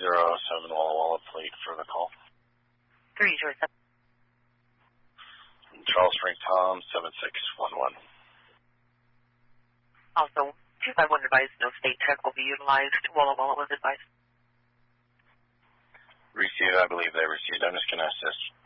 307 Walla Walla Fleet for the call. 307. Charles Frank Tom 7611. Also, 251 advised no state check will be utilized. Walla Walla was advised. Received, I believe they received. I'm just going to assist